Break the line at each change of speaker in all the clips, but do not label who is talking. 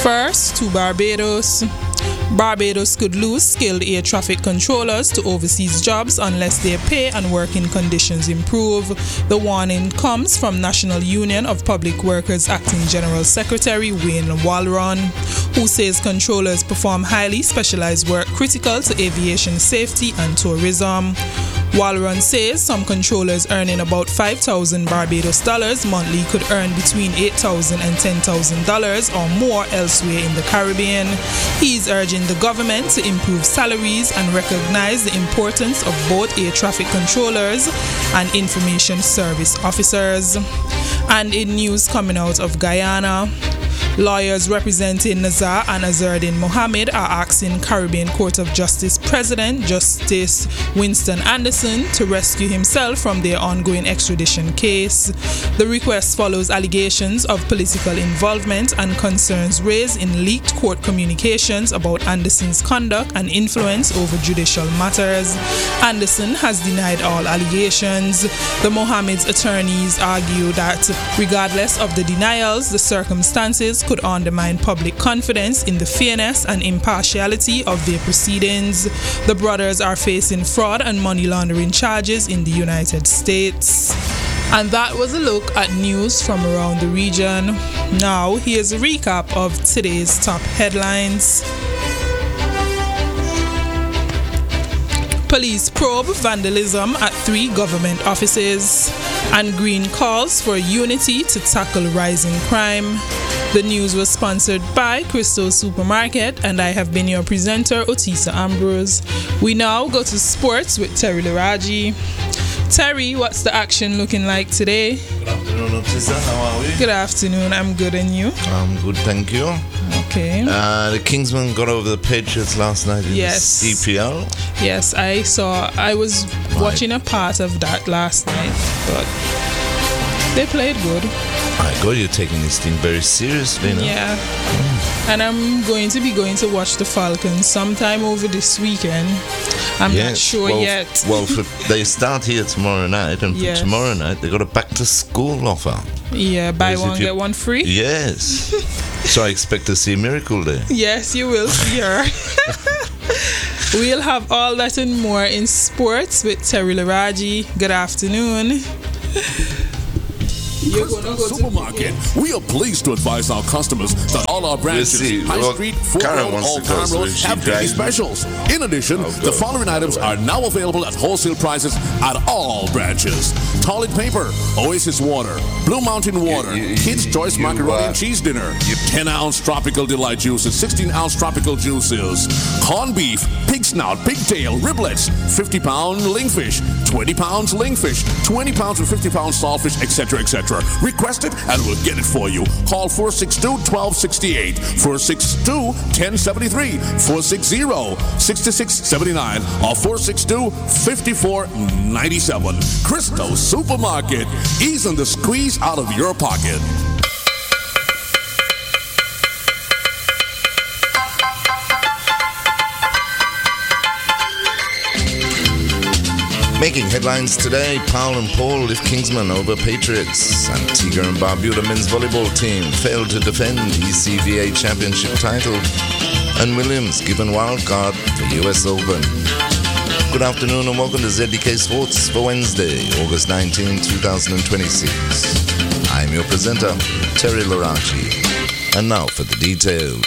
First, to Barbados. Barbados could lose skilled air traffic controllers to overseas jobs unless their pay and working conditions improve. The warning comes from National Union of Public Workers Acting General Secretary Wayne Walron, who says controllers perform highly specialized work critical to aviation safety and tourism. Walron says some controllers earning about $5,000 Barbados dollars monthly could earn between $8,000 and $10,000 or more elsewhere in the Caribbean. He's urging the government to improve salaries and recognize the importance of both air traffic controllers and information service officers. And in news coming out of Guyana, lawyers representing Nazar and Azardin Mohammed are asking Caribbean Court of Justice President Justice Winston Anderson to rescue himself from their ongoing extradition case. The request follows allegations of political involvement and concerns raised in leaked court communications about Anderson's conduct and influence over judicial matters. Anderson has denied all allegations. The Mohammed's attorneys argue that regardless of the denials, the circumstances could undermine public confidence in the fairness and impartiality of their proceedings. The brothers are facing fraud and money laundering charges in the United States. And that was a look at news from around the region. Now, here's a recap of today's top headlines. Police probe vandalism at 3 government offices. And Green calls for unity to tackle rising crime. The news was sponsored by Crystal Supermarket, and I have been your presenter, Otisa Ambrose. We now go to sports with Terry Laraji. Terry, what's the action looking like today?
Good afternoon, Otisa. How are we?
Good afternoon. I'm good, and you?
I'm good, thank you.
Okay.
The Kingsmen got over the Patriots last night in the EPL.
Yes, I was watching a part of that last night, but they played good.
My God, you're taking this thing very seriously now.
Yeah. And I'm going to watch the Falcons sometime over this weekend. I'm not sure yet.
Well, they start here tomorrow night, and for tomorrow night they got a back-to-school offer.
Yeah, buy one, get one free?
Yes. So I expect to see a miracle there. Yes,
you will see her. We'll have all that and more in sports with Terry Laraji. Good afternoon.
Crystal Supermarket. We are pleased to advise our customers that all our branches, High Street, Fort Road, Old Town Road, have daily specials. In addition, the following items are now available at wholesale prices at all branches: toilet paper, Oasis water, Blue Mountain water, Kids' Choice macaroni and cheese dinner, 10-ounce tropical delight juices, 16-ounce tropical juices, corned beef, pig snout, pigtail, riblets, 50-pound lingfish, 20 pounds lingfish, 20 pounds with 50 pounds saltfish, etc., etc. Request it and we'll get it for you. Call 462-1268, 462-1073, 460-6679, or 462-5497. Crystal Supermarket, easing the squeeze out of your pocket.
Making headlines today, Powell and Paul lift Kingsmen over Patriots. Antigua and Barbuda men's volleyball team failed to defend ECVA championship title. And Williams given wildcard for US Open. Good afternoon and welcome to ZDK Sports for Wednesday, August 19, 2026. I'm your presenter, Terry Larachi. And now for the details.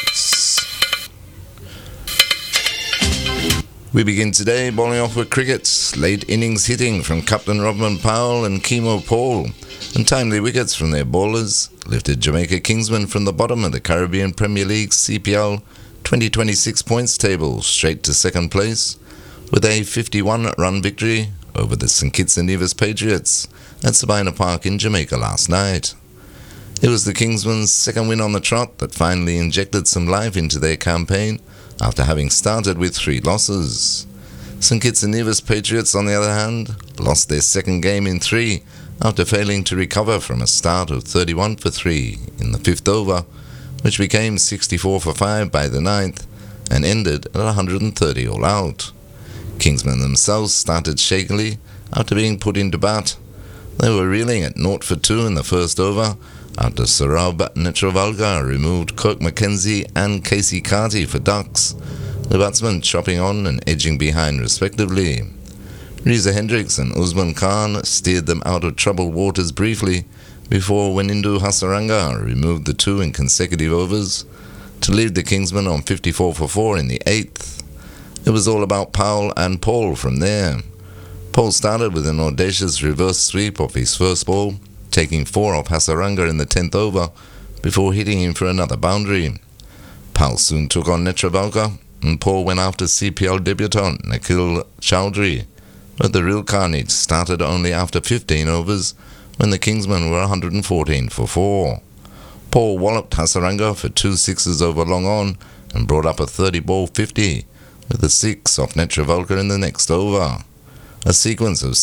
We begin today bowling off with cricket. Late innings hitting from Captain Robin Powell and Chemo Paul, and timely wickets from their bowlers lifted Jamaica Kingsmen from the bottom of the Caribbean Premier League CPL 2026 points table straight to second place with a 51-run victory over the St Kitts and Nevis Patriots at Sabina Park in Jamaica last night. It was the Kingsmen's second win on the trot that finally injected some life into their campaign after having started with 3 losses. St Kitts and Nevis Patriots, on the other hand, lost their second game in 3 after failing to recover from a start of 31 for 3 in the 5th over, which became 64 for 5 by the 9th and ended at 130 all out. Kingsmen themselves started shakily after being put into bat. They were reeling at 0 for 2 in the first over after Saurabh Netravalkar removed Kirk McKenzie and Casey Carty for ducks, the batsmen chopping on and edging behind respectively. Reza Hendricks and Usman Khan steered them out of troubled waters briefly before Wanindu Hasaranga removed the two in consecutive overs to leave the Kingsmen on 54 for 4 in the 8th. It was all about Powell and Paul from there. Paul started with an audacious reverse sweep off his first ball, taking 4 off Hasaranga in the 10th over before hitting him for another boundary. Powell soon took on Netravalkar, and Paul went after CPL debutant Nikhil Chowdhury, but the real carnage started only after 15 overs when the Kingsmen were 114 for 4. Paul walloped Hasaranga for 2 sixes over long on and brought up a 30-ball 50 with a 6 off Netravalkar in the next over. A sequence of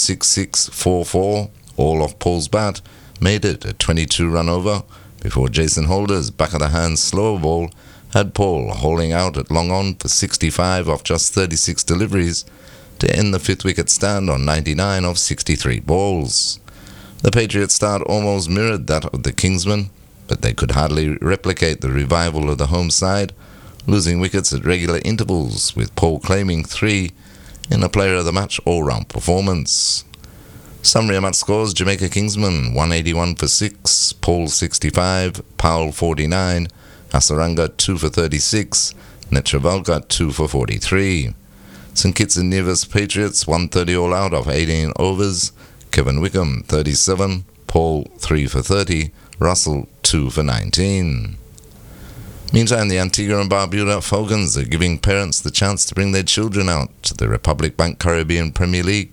6-6-4-4, all off Paul's bat, made it a 22-run over before Jason Holder's back-of-the-hand slower ball had Paul holding out at long on for 65 off just 36 deliveries to end the 5th wicket stand on 99 off 63 balls. The Patriots' start almost mirrored that of the Kingsmen, but they could hardly replicate the revival of the home side, losing wickets at regular intervals, with Paul claiming 3 in a player of the match all-round performance. Summary of match scores: Jamaica Kingsmen 181 for 6, Paul 65, Powell 49, Hasaranga 2 for 36, Netravalkar 2 for 43. St Kitts and Nevis Patriots 130 all out of 18 overs, Kevin Wickham 37, Paul 3 for 30, Russell 2 for 19. Meantime, the Antigua and Barbuda Falcons are giving parents the chance to bring their children out to the Republic Bank Caribbean Premier League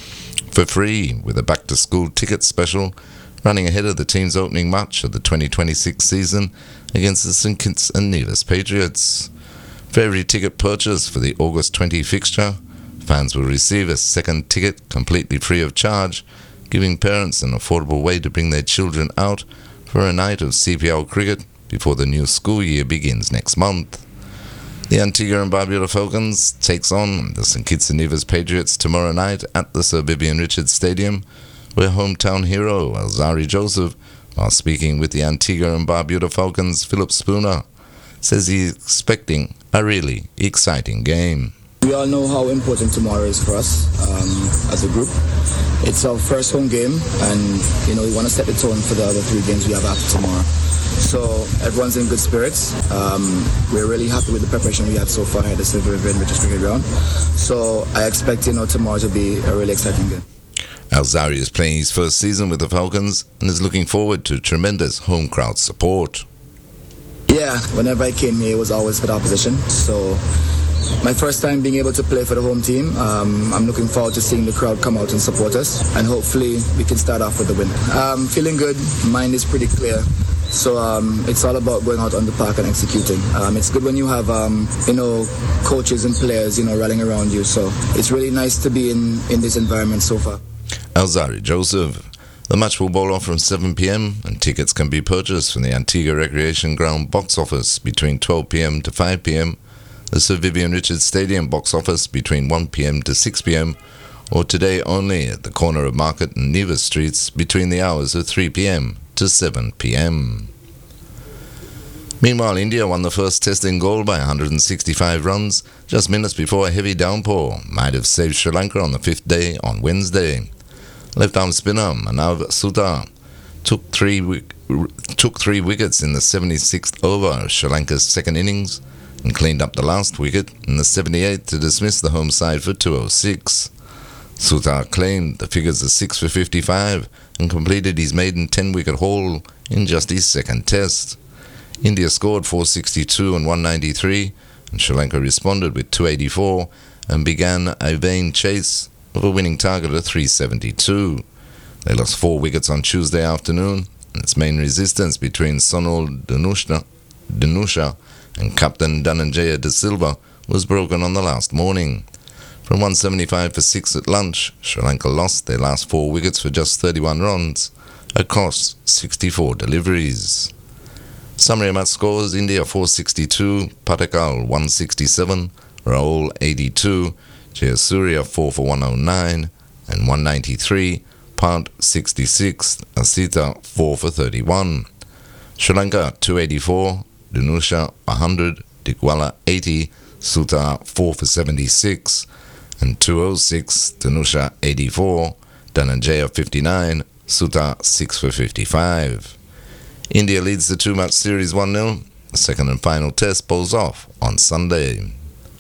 for free with a back-to-school ticket special running ahead of the team's opening match of the 2026 season against the St Kitts and Nevis Patriots. For every ticket purchase for the August 20 fixture, fans will receive a second ticket completely free of charge, giving parents an affordable way to bring their children out for a night of CPL cricket before the new school year begins next month. The Antigua and Barbuda Falcons takes on the St Kitts and Nevis Patriots tomorrow night at the Sir Vivian Richards Stadium, where hometown hero Alzarri Joseph, while speaking with the Antigua and Barbuda Falcons, Philip Spooner, says he's expecting a really exciting game.
We all know how important tomorrow is for us as a group. It's our first home game, and we want to set the tone for the other 3 games we have after tomorrow. So everyone's in good spirits. We're really happy with the preparation we had so far at the Sir Vivian Richards Cricket Ground. So I expect tomorrow to be a really exciting game.
Alzarri is playing his first season with the Falcons and is looking forward to tremendous home crowd support.
Yeah, whenever I came here, it was always for the opposition. So my first time being able to play for the home team, I'm looking forward to seeing the crowd come out and support us, and hopefully we can start off with the win. Feeling good, mind is pretty clear. So it's all about going out on the park and executing. It's good when you have coaches and players rallying around you. So it's really nice to be in this environment so far.
Alzarri Joseph. The match will bowl off from 7 p.m. and tickets can be purchased from the Antigua Recreation Ground box office between 12 p.m. to 5 p.m, the Sir Vivian Richards Stadium box office between 1 p.m. to 6 p.m, or today only at the corner of Market and Nevis Streets between the hours of 3 p.m. to 7 p.m. Meanwhile, India won the first test in Galle by 165 runs just minutes before a heavy downpour might have saved Sri Lanka on the 5th day on Wednesday. Left-arm spinner Manav Sutar took three wickets in the 76th over of Sri Lanka's second innings and cleaned up the last wicket in the 78th to dismiss the home side for 206. Sutar claimed the figures of 6 for 55 and completed his maiden 10-wicket haul in just his second test. India scored 462 and 193, and Sri Lanka responded with 284 and began a vain chase of a winning target of 372. They lost 4 wickets on Tuesday afternoon, and its main resistance between Sonal Dhanusha and Captain Dhananjaya De Silva was broken on the last morning. From 175 for 6 at lunch, Sri Lanka lost their last 4 wickets for just 31 runs across 64 deliveries. Summary of match scores: India 462, Patakal 167, Rahul 82, Jayasuriya 4 for 109 and 193, Pant 66, Asita 4 for 31. Sri Lanka 284, Danusha 100, Dikwala 80, Suta 4 for 76, and 206, Danusha 84, Dhananjaya 59, Suta 6 for 55. India leads the two-match series 1-0. The second and final test bowls off on Sunday.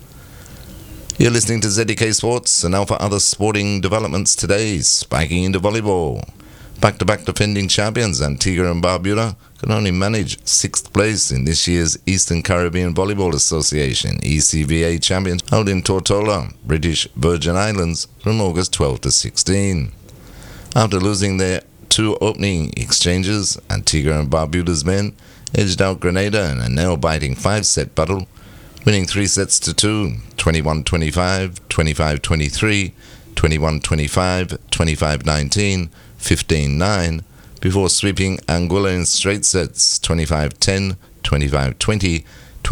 You're listening to ZDK Sports, and now for other sporting developments today, spiking into volleyball. Back-to-back defending champions Antigua and Barbuda can only manage 6th place in this year's Eastern Caribbean Volleyball Association ECVA Champions held in Tortola, British Virgin Islands from August 12 to 16. After losing their 2 opening exchanges, Antigua and Barbuda's men edged out Grenada in a nail-biting 5-set battle, winning 3 sets to 2, 21-25, 25-23, 21-25, 25-19, 15-9, before sweeping Anguilla in straight sets 25-10, 25-20,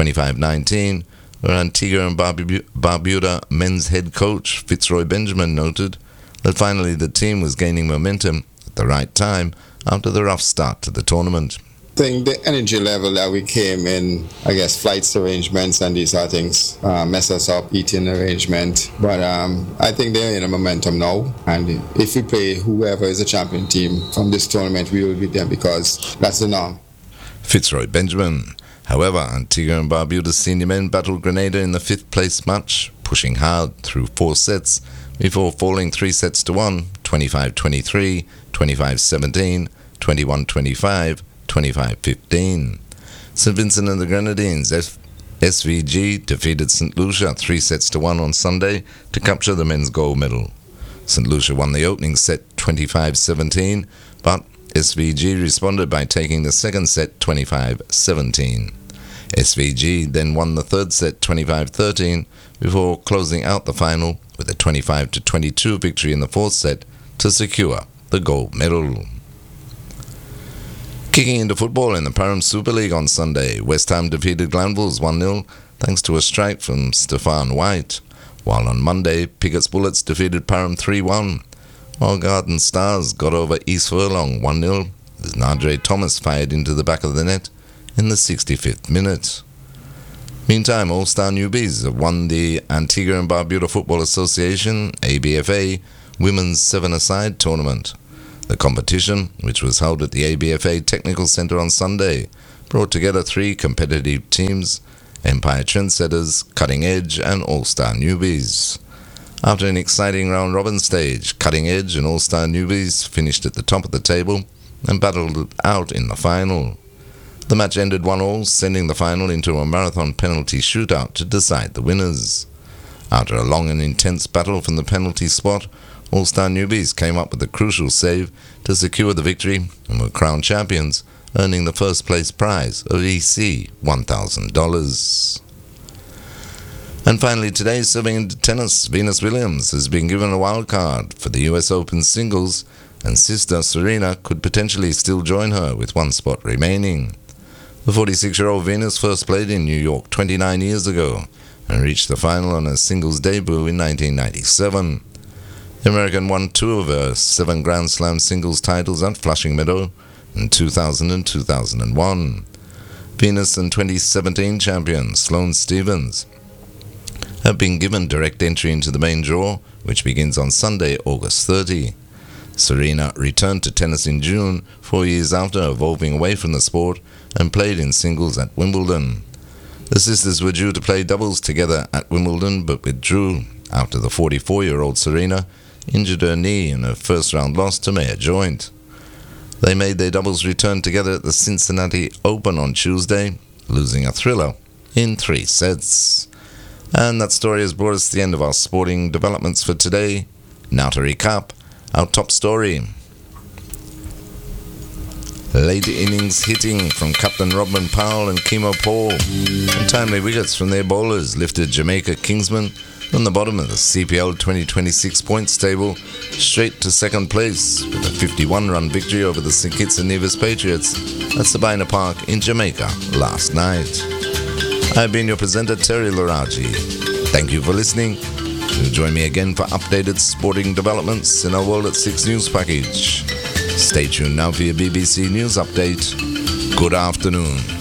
25-19, where Antigua and Barbuda men's head coach Fitzroy Benjamin noted that finally the team was gaining momentum at the right time after the rough start to the tournament.
I think the energy level that we came in, I guess flights arrangements and these other things mess us up, eating arrangement. But I think they're in a momentum now. And if we play whoever is a champion team from this tournament, we will beat them because that's the norm.
Fitzroy Benjamin. However, Antigua and Barbuda's senior men battled Grenada in the 5th place match, pushing hard through 4 sets before falling 3 sets to 1, 25-23, 25-17, 21-25, 25-15. St. Vincent and the Grenadines, SVG, defeated St. Lucia 3 sets to 1 on Sunday to capture the men's gold medal. St. Lucia won the opening set 25-17, but SVG responded by taking the second set 25-17. SVG then won the third set 25-13 before closing out the final with a 25-22 victory in the 4th set to secure the gold medal. Kicking into football in the Param Super League on Sunday, West Ham defeated Glanvilles 1-0 thanks to a strike from Stefan White, while on Monday Pickett's Bullets defeated Param 3-1, while Garden Stars got over East Furlong 1-0 as Nadre Thomas fired into the back of the net in the 65th minute. Meantime, All-Star Newbies have won the Antigua and Barbuda Football Association ABFA Women's 7-a-side tournament. The competition, which was held at the ABFA Technical Centre on Sunday, brought together 3 competitive teams, Empire Trendsetters, Cutting Edge and All-Star Newbies. After an exciting round-robin stage, Cutting Edge and All-Star Newbies finished at the top of the table and battled it out in the final. The match ended 1-1, sending the final into a marathon penalty shootout to decide the winners. After a long and intense battle from the penalty spot, All-Star Newbies came up with a crucial save to secure the victory and were crowned champions, earning the first place prize of EC $1,000. And finally today, serving into tennis, Venus Williams has been given a wild card for the US Open singles, and sister Serena could potentially still join her with 1 spot remaining. The 46-year-old Venus first played in New York 29 years ago and reached the final on her singles debut in 1997. The American won 2 of her 7 Grand Slam singles titles at Flushing Meadow in 2000 and 2001. Venus and 2017 champion Sloane Stephens have been given direct entry into the main draw, which begins on Sunday, August 30. Serena returned to tennis in June, 4 years after evolving away from the sport, and played in singles at Wimbledon. The sisters were due to play doubles together at Wimbledon, but withdrew after the 44-year-old Serena injured her knee in her first-round loss to Maya Joint. They made their doubles return together at the Cincinnati Open on Tuesday, losing a thriller in 3 sets. And that story has brought us to the end of our sporting developments for today. Now to recap our top story. Late innings hitting from Captain Rodman Powell and Kemo Paul, and timely wickets from their bowlers lifted Jamaica Kingsmen from the bottom of the CPL 2026 points table straight to second place with a 51-run victory over the St. Kitts and Nevis Patriots at Sabina Park in Jamaica last night. I've been your presenter, Terry Laraji. Thank you for listening. Join me again for updated sporting developments in our World at 6 news package. Stay tuned now for your BBC News update. Good afternoon.